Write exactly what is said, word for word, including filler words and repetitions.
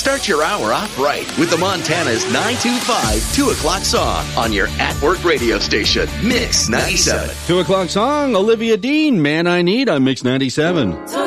Start your hour off right with the Montana's nine two five, two o'clock song on your at-work radio station, Mix ninety-seven. two o'clock song, Olivia Dean, Man I Need on Mix ninety-seven.